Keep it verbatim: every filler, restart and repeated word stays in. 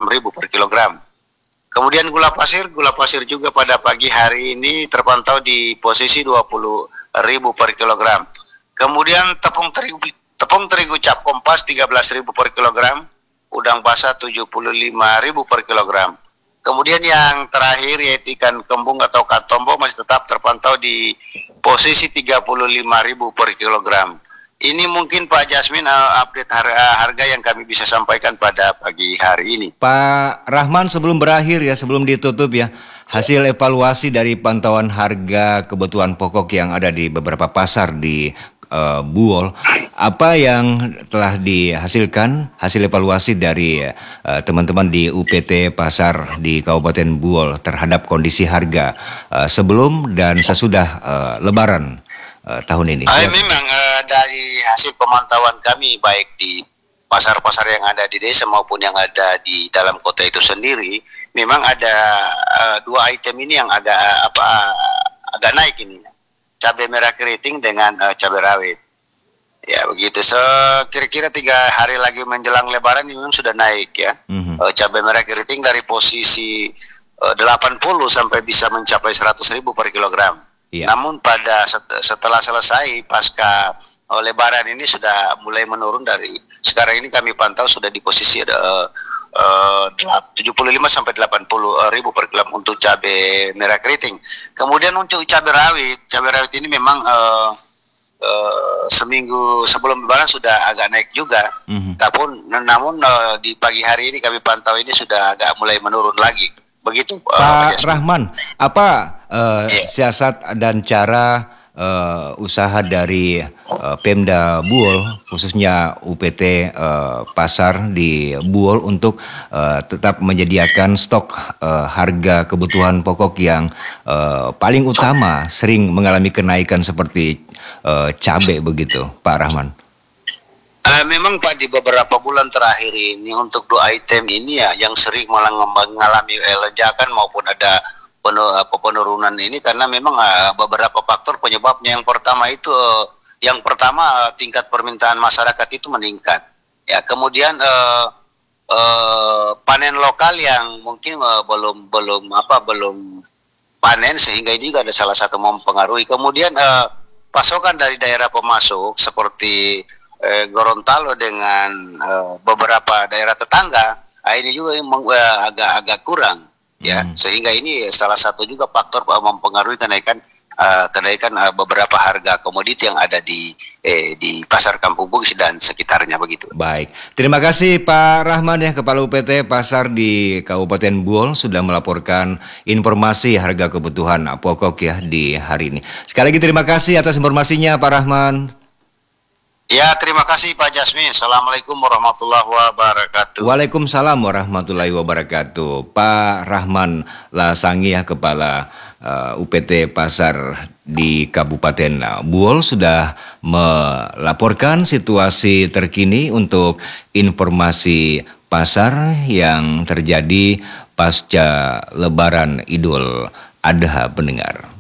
ribu per kilogram. Kemudian gula pasir, gula pasir juga pada pagi hari ini terpantau di posisi dua puluh ribu per kilogram. Kemudian tepung terigu tepung terigu cap kompas tiga belas ribu per kilogram, udang basah tujuh puluh lima ribu per kilogram. Kemudian yang terakhir yaitu ikan kembung atau katombo masih tetap terpantau di posisi tiga puluh lima ribu per kilogram. Ini mungkin Pak Jasmin uh, update harga, harga yang kami bisa sampaikan pada pagi hari ini. Pak Rahman, sebelum berakhir ya, sebelum ditutup ya, hasil evaluasi dari pantauan harga kebutuhan pokok yang ada di beberapa pasar di uh, Buol, apa yang telah dihasilkan, hasil evaluasi dari uh, teman-teman di U P T Pasar di Kabupaten Buol terhadap kondisi harga uh, sebelum dan sesudah uh, Lebaran uh, tahun ini? Uh, memang uh, dari hasil pemantauan kami baik di pasar-pasar yang ada di desa maupun yang ada di dalam kota itu sendiri, memang ada uh, dua item ini yang agak apa uh, agak naik ini, cabai merah keriting dengan uh, cabai rawit. Ya begitu. So, kira-kira tiga hari lagi menjelang Lebaran ini memang sudah naik ya. Mm-hmm. uh, cabai merah keriting dari posisi uh, delapan puluh sampai bisa mencapai seratus ribu per kilogram. Yeah. Namun pada set- setelah selesai pasca uh, Lebaran ini sudah mulai menurun. Dari sekarang ini kami pantau sudah di posisi uh, uh, tujuh puluh lima sampai delapan puluh ribu per kilogram untuk cabai merah keriting. Kemudian untuk cabai rawit, cabai rawit ini memang uh, uh, seminggu sebelum Lebaran sudah agak naik juga. Mm-hmm. Tapi namun uh, di pagi hari ini kami pantau ini sudah agak mulai menurun lagi. Begitu uh, Pak Rahman, apa uh, yeah. siasat dan cara uh, usaha dari uh, Pemda Buol, khususnya U P T uh, Pasar di Buol untuk uh, tetap menyediakan stok uh, harga kebutuhan pokok yang uh, paling utama sering mengalami kenaikan seperti uh, cabai begitu, Pak Rahman? Uh, memang Pak, di beberapa bulan terakhir ini untuk dua item ini ya yang sering malah mengalami lonjakan maupun ada penurunan ini karena memang uh, beberapa faktor penyebabnya. Yang pertama itu uh, yang pertama uh, tingkat permintaan masyarakat itu meningkat ya. Kemudian uh, uh, panen lokal yang mungkin uh, belum belum apa belum panen sehingga ini juga ada salah satu mempengaruhi. Kemudian uh, pasokan dari daerah pemasok seperti Eh, Gorontalo dengan eh, beberapa daerah tetangga, ah, ini juga agak-agak kurang, ya, hmm. sehingga ini salah satu juga faktor uh, mempengaruhi kenaikan uh, kenaikan uh, beberapa harga komoditi yang ada di eh, di pasar Kampung Bugis dan sekitarnya begitu. Baik, terima kasih Pak Rahman ya, Kepala U P T Pasar di Kabupaten Buol sudah melaporkan informasi harga kebutuhan pokok ya di hari ini. Sekali lagi terima kasih atas informasinya Pak Rahman. Ya, terima kasih Pak Jasmin. Assalamualaikum warahmatullahi wabarakatuh. Waalaikumsalam warahmatullahi wabarakatuh. Pak Rahman Lasangi ya, Kepala uh, U P T Pasar di Kabupaten Buol sudah melaporkan situasi terkini untuk informasi pasar yang terjadi pasca Lebaran Idul Adha pendengar.